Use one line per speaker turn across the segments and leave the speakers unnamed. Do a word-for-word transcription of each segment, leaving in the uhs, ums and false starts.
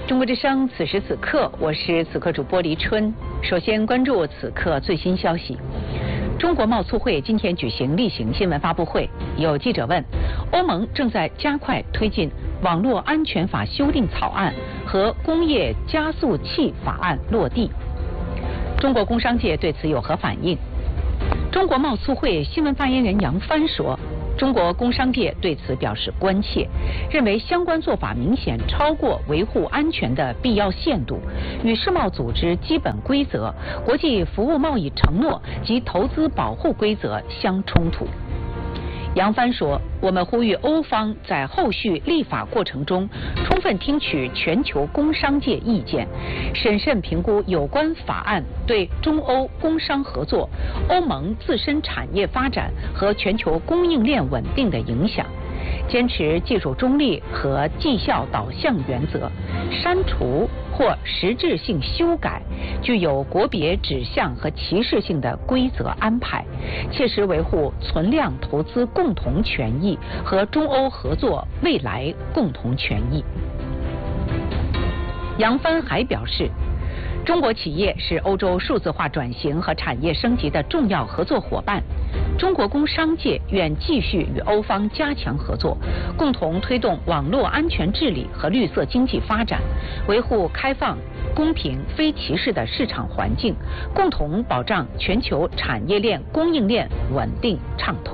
中国之声，此时此刻，我是此刻主播黎春。首先关注此刻最新消息。中国贸促会今天举行例行新闻发布会，有记者问：欧盟正在加快推进网络安全法修订草案和工业加速器法案落地，中国工商界对此有何反应？中国贸促会新闻发言人杨帆说，中国工商界对此表示关切，认为相关做法明显超过维护安全的必要限度，与世贸组织基本规则、国际服务贸易承诺及投资保护规则相冲突。杨帆说，我们呼吁欧方在后续立法过程中充分听取全球工商界意见，审慎评估有关法案对中欧工商合作、欧盟自身产业发展和全球供应链稳定的影响，坚持技术中立和绩效导向原则，删除或实质性修改具有国别指向和歧视性的规则安排，切实维护存量投资共同权益和中欧合作未来共同权益。杨帆还表示，中国企业是欧洲数字化转型和产业升级的重要合作伙伴，中国工商界愿继续与欧方加强合作，共同推动网络安全治理和绿色经济发展，维护开放、公平、非歧视的市场环境，共同保障全球产业链供应链稳定畅通。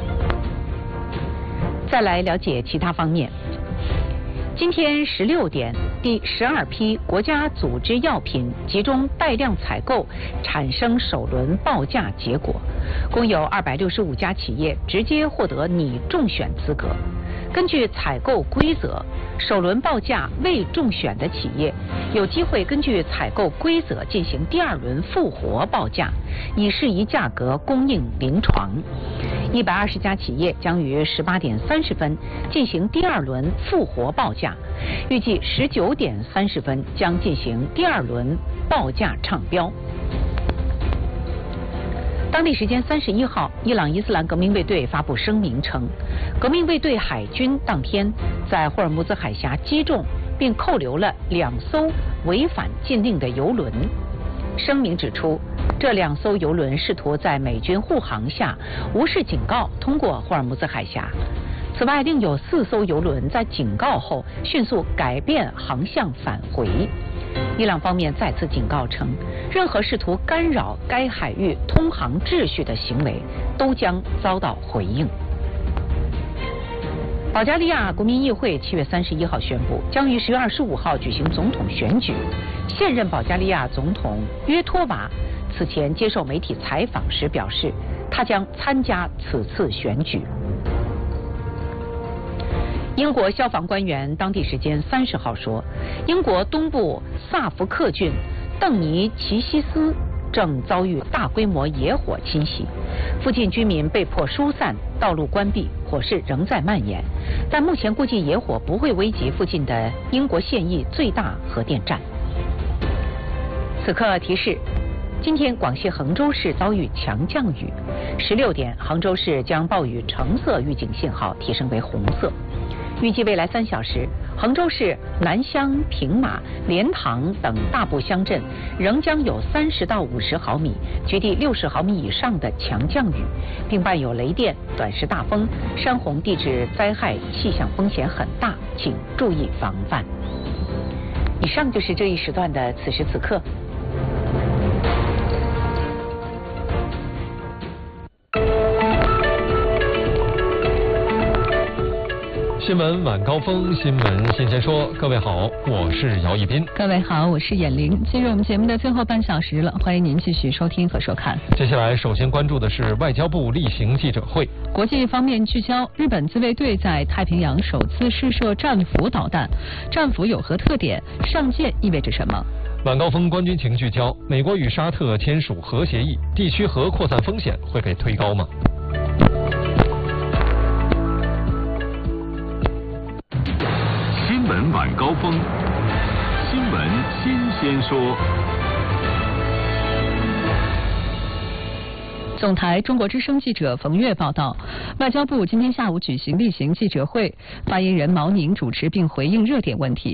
再来了解其他方面。今天十六点，第十二批国家组织药品集中带量采购产生首轮报价结果，共有二百六十五家企业直接获得拟中选资格。根据采购规则，首轮报价未中选的企业有机会根据采购规则进行第二轮复活报价，以适宜价格供应临床。一百二十家企业将于十八点三十分进行第二轮复活报价，预计十九点三十分将进行第二轮报价唱标。当地时间三十一号，伊朗伊斯兰革命卫队发布声明称，革命卫队海军当天在霍尔木兹海峡击中并扣留了两艘违反禁令的油轮。声明指出，这两艘油轮试图在美军护航下无视警告通过霍尔木兹海峡。此外，另有四艘油轮在警告后迅速改变航向返回。伊朗方面再次警告称，任何试图干扰该海域通航秩序的行为都将遭到回应。保加利亚国民议会七月三十一号宣布，将于十月二十五号举行总统选举。现任保加利亚总统约托娃此前接受媒体采访时表示，他将参加此次选举。英国消防官员当地时间三十号说，英国东部萨福克郡邓尼奇西斯正遭遇大规模野火侵袭，附近居民被迫疏散，道路关闭，火势仍在蔓延。但目前估计野火不会危及附近的英国现役最大核电站。此刻提示，今天广西衡州市遭遇强降雨，十六点杭州市将暴雨橙色预警信号提升为红色。预计未来三小时，衡州市南乡、平马、莲塘等大部乡镇仍将有三十到五十毫米，局地六十毫米以上的强降雨，并伴有雷电、短时大风、山洪地质灾害，气象风险很大，请注意防范。以上就是这一时段的此时此刻。
新闻晚高峰，新闻新鲜说。各位好，我是姚一斌。
各位好，我是眼玲。进入我们节目的最后半小时了，欢迎您继续收听和收看。
接下来，首先关注的是外交部例行记者会。
国际方面聚焦，日本自卫队在太平洋首次试射战斧导弹，战斧有何特点？上舰意味着什么？
晚高峰关军情聚焦，美国与沙特签署核协议，地区核扩散风险会被推高吗？
新闻晚高峰，新闻新鲜说。
总台中国之声记者冯月报道，外交部今天下午举行例行记者会，发言人毛宁主持并回应热点问题。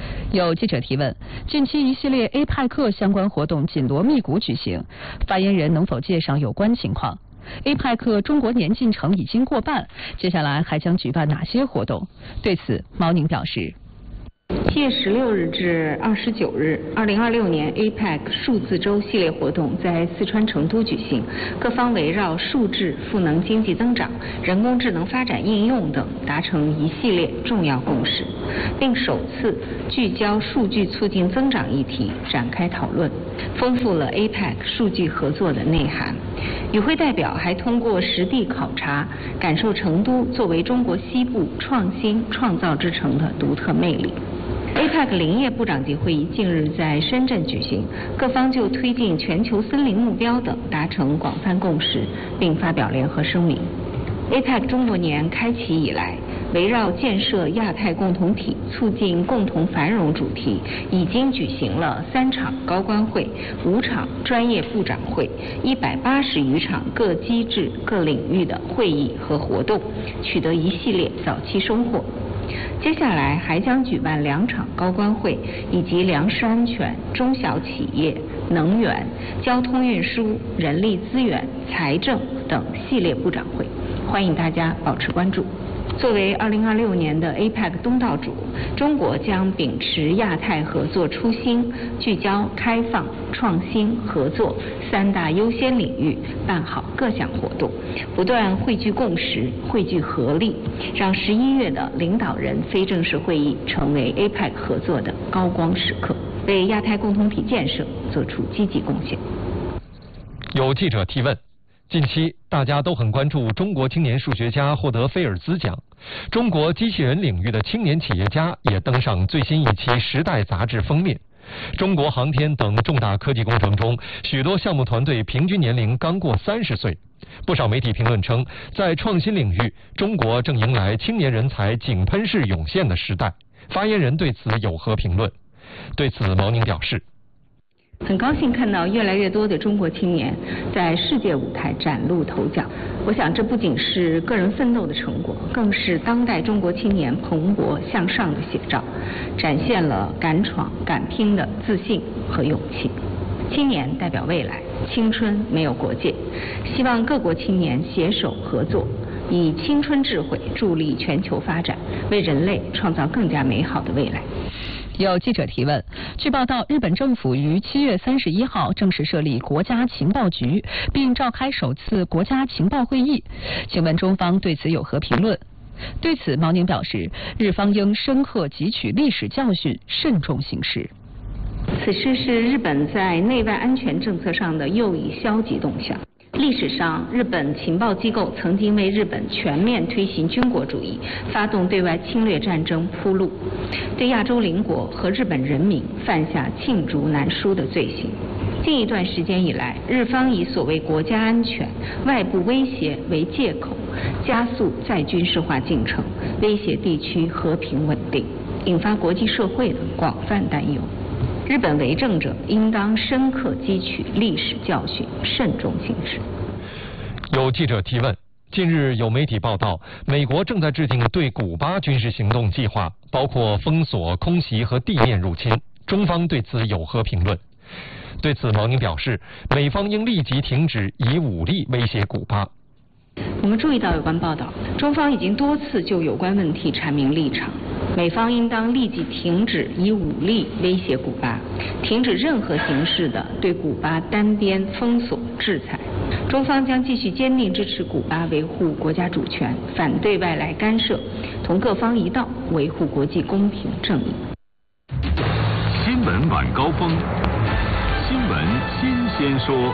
有记者提问：近期一系列 A 派克相关活动紧锣密鼓举行，发言人能否介绍有关情况？ A 派克中国年进程已经过半，接下来还将举办哪些活动？对此，毛宁表示。
七月十六日至二十九日，二零二六年 A P E C 数字周系列活动在四川成都举行，各方围绕数字赋能经济增长、人工智能发展应用等达成一系列重要共识，并首次聚焦数据促进增长议题展开讨论，丰富了 A P E C 数据合作的内涵。与会代表还通过实地考察，感受成都作为中国西部创新创造之城的独特魅力。 A P E C 林业部长级会议近日在深圳举行，各方就推进全球森林目标等达成广泛共识，并发表联合声明。A P E C 中国年开启以来，围绕建设亚太共同体、促进共同繁荣主题，已经举行了三场高官会、五场专业部长会、一百八十余场各机制、各领域的会议和活动，取得一系列早期收获。 接下来还将举办两场高官会，以及粮食安全、中小企业、能源、交通运输、人力资源、财政等系列部长会，欢迎大家保持关注。作为二零二六年的 A P E C 东道主，中国将秉持亚太合作初心，聚焦开放、创新、合作三大优先领域，办好各项活动，不断汇聚共识、汇聚合力，让十一月的领导人非正式会议成为 A P E C 合作的高光时刻，为亚太共同体建设做出积极贡献。
有记者提问。 近期大家都很关注中国青年数学家获得菲尔兹奖，中国机器人领域的青年企业家也登上最新一期《时代》杂志封面。中国航天等重大科技工程中，许多项目团队平均年龄刚过三十岁。不少媒体评论称，在创新领域，中国正迎来青年人才井喷式涌现的时代。发言人对此有何评论？对此，毛宁表示。
很高兴看到越来越多的中国青年在世界舞台崭露头角。我想，这不仅是个人奋斗的成果，更是当代中国青年蓬勃向上的写照，展现了敢闯敢拼的自信和勇气。青年代表未来，青春没有国界。希望各国青年携手合作，以青春智慧助力全球发展，为人类创造更加美好的未来。
有记者提问：据报道，日本政府于七月三十一号正式设立国家情报局，并召开首次国家情报会议，请问中方对此有何评论？对此，毛宁表示，日方应深刻汲取历史教训，慎重行事。
此事是日本在内外安全政策上的又一消极动向。 历史上，日本情报机构曾经为日本全面推行军国主义、发动对外侵略战争铺路，对亚洲邻国和日本人民犯下罄竹难书的罪行。近一段时间以来，日方以所谓国家安全、外部威胁为借口，加速再军事化进程，威胁地区和平稳定，引发国际社会的广泛担忧。 日本为政者应当深刻汲取历史教训，慎重行事。
有记者提问：近日有媒体报道，美国正在制定对古巴军事行动计划，包括封锁、空袭和地面入侵。中方对此有何评论？对此，毛宁表示，美方应立即停止以武力威胁古巴。
我们注意到有关报道，中方已经多次就有关问题阐明立场。美方应当立即停止以武力威胁古巴，停止任何形式的对古巴单边封锁制裁。中方将继续坚定支持古巴维护国家主权，反对外来干涉，同各方一道维护国际公平正义。
新闻晚高峰，新闻新鲜说。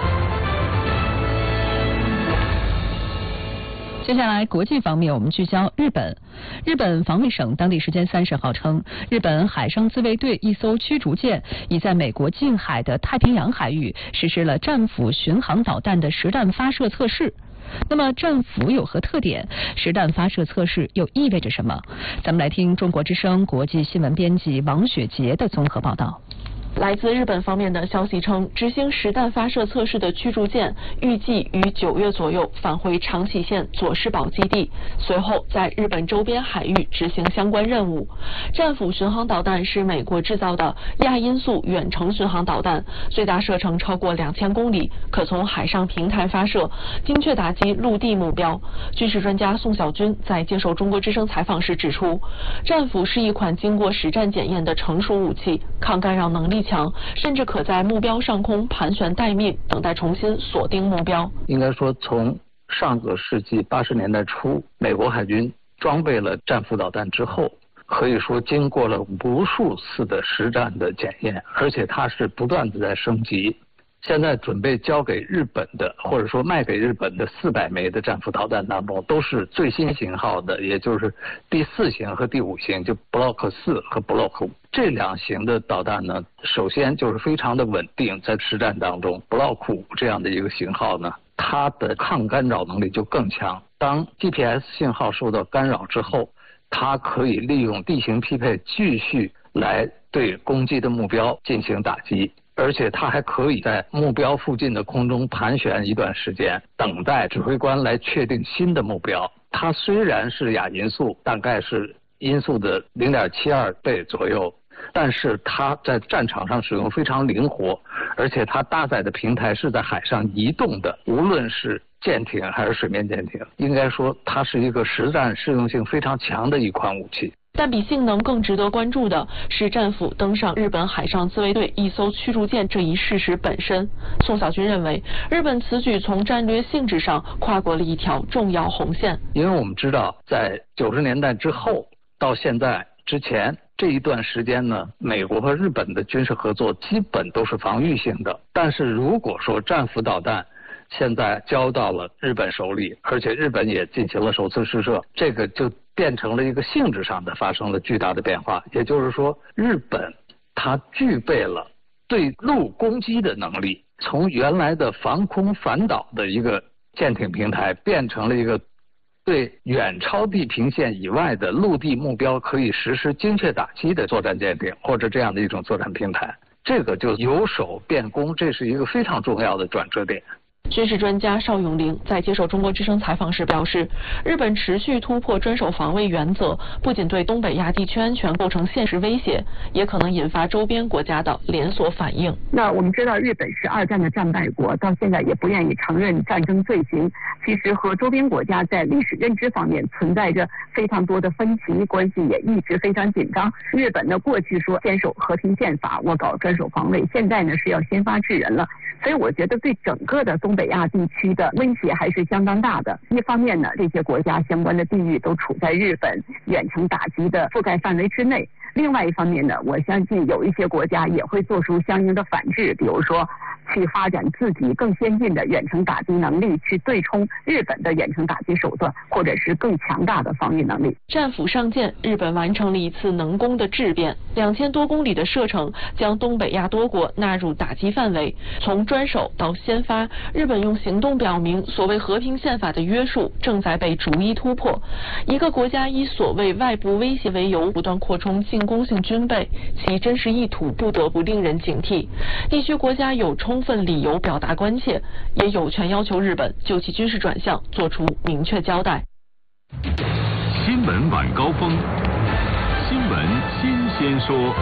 接下来，国际方面，我们聚焦日本。日本防卫省当地时间三十号称，日本海上自卫队一艘驱逐舰已在美国近海的太平洋海域实施了战斧巡航导弹的实弹发射测试。那么，战斧有何特点？实弹发射测试又意味着什么？咱们来听中国之声国际新闻编辑王雪杰的综合报道。
来自日本方面的消息称，执行实弹发射测试的驱逐舰预计于九月左右返回长崎县佐世保基地，随后在日本周边海域执行相关任务。战斧巡航导弹是美国制造的亚音速远程巡航导弹，最大射程超过两千公里，可从海上平台发射，精确打击陆地目标。军事专家宋小军在接受中国之声采访时指出，战斧是一款经过实战检验的成熟武器，抗干扰能力强，甚至可在目标上空盘旋待命，等待重新锁定目标。
应该说，从上个世纪八十年代初，美国海军装备了战斧导弹之后，可以说经过了无数次的实战的检验，而且它是不断的在升级。现在准备交给日本的，或者说卖给日本的四百枚的战斧导弹当中，都是最新型号的，也就是第四型和第五型，就 Block 四和 Block 五这两型的导弹呢，首先就是非常的稳定，在实战当中 ，Block 五这样的一个型号呢，它的抗干扰能力就更强。当 G P S 信号受到干扰之后，它可以利用地形匹配继续来对攻击的目标进行打击。而且它还可以在目标附近的空中盘旋一段时间，等待指挥官来确定新的目标。它虽然是亚音速，大概是音速的 零点七二 倍左右，但是它在战场上使用非常灵活，而且它搭载的平台是在海上移动的，无论是舰艇还是水面舰艇，应该说它是一个实战适用性非常强的一款武器。
但比性能更值得关注的是战斧登上日本海上自卫队一艘驱逐舰这一事实本身。宋小军认为，日本此举从战略性质上跨过了一条重要红线。
因为我们知道，在九十年代之后到现在之前这一段时间呢，美国和日本的军事合作基本都是防御性的。但是如果说战斧导弹现在交到了日本手里，而且日本也进行了首次试射，这个就变成了一个性质上的发生了巨大的变化。也就是说，日本它具备了对陆攻击的能力，从原来的防空反导的一个舰艇平台，变成了一个对远超地平线以外的陆地目标可以实施精确打击的作战舰艇，或者这样的一种作战平台。这个就由守变攻，这是一个非常重要的转折点。
军事专家邵永龄在接受中国之声采访时表示，日本持续突破专守防卫原则，不仅对东北亚地区安全构成现实威胁，也可能引发周边国家的连锁反应。
那我们知道，日本是二战的战败国，到现在也不愿意承认战争罪行。其实和周边国家在历史认知方面存在着非常多的分歧，关系也一直非常紧张。日本呢，过去说坚守和平宪法，我搞专守防卫，现在呢是要先发制人了。所以我觉得对整个的东北亚地区的威胁还是相当大的。一方面呢，这些国家相关的地域都处在日本远程打击的覆盖范围之内；另外一方面呢，我相信有一些国家也会做出相应的反制，比如说去发展自己更先进的远程打击能力，去对冲日本的远程打击手段，或者是更强大的防御能力。
战斧上舰，日本完成了一次能攻的质变，两千多公里的射程将东北亚多国纳入打击范围。从专守到先发，日本用行动表明，所谓和平宪法的约束正在被逐一突破。一个国家以所谓外部威胁为由，不断扩充进攻性军备，其真实意图不得不令人警惕。地区国家有充分理由表达关切，也有权要求日本就其军事转向做出明确交代。
新闻晚高峰，新闻新鲜说。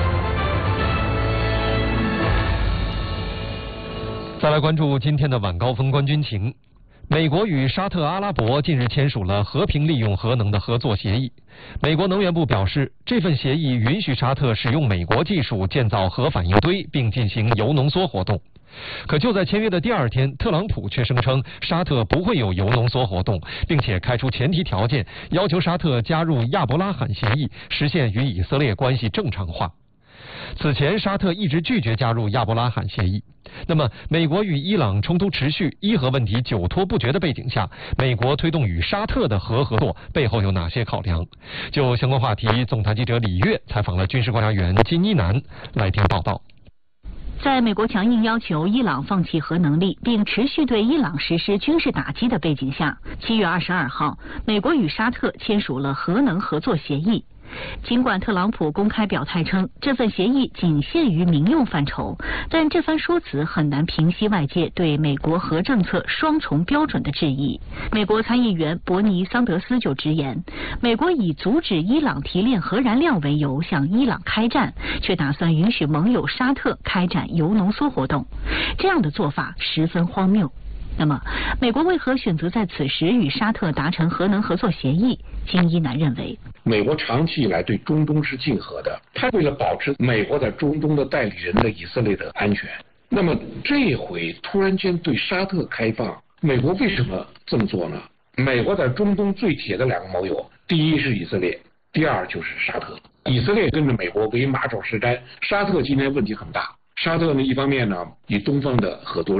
再来关注今天的晚高峰观军情。美国与沙特阿拉伯近日签署了和平利用核能的合作协议。美国能源部表示，这份协议允许沙特使用美国技术建造核反应堆，并进行铀浓缩活动。可就在签约的第二天，特朗普却声称沙特不会有铀浓缩活动，并且开出前提条件，要求沙特加入亚伯拉罕协议，实现与以色列关系正常化。此前，沙特一直拒绝加入亚伯拉罕协议。那么，美国与伊朗冲突持续，伊核问题久拖不决的背景下，美国推动与沙特的核合作背后有哪些考量？就相关话题，总台记者李月采访了军事观察员金一南，来听报道。
在美国强硬要求伊朗放弃核能力，并持续对伊朗实施军事打击的背景下，七月二十二号，美国与沙特签署了核能合作协议。 尽管特朗普公开表态称这份协议仅限于民用范畴，但这番说辞很难平息外界对美国核政策双重标准的质疑。美国参议员伯尼桑德斯就直言，美国以阻止伊朗提炼核燃料为由向伊朗开战，却打算允许盟友沙特开展铀浓缩活动，这样的做法十分荒谬。那么，美国为何选择在此时与沙特达成核能合作协议？金一南认为，
美国长期以来对中东是竞合的，他为了保持美国在中东的代理人的以色列的安全，那么这回突然间对沙特开放，美国为什么这么做呢？美国在中东最铁的两个盟友，第一是以色列，第二就是沙特。以色列跟着美国为马首是瞻，沙特今天问题很大。沙特呢，一方面呢以东方的合作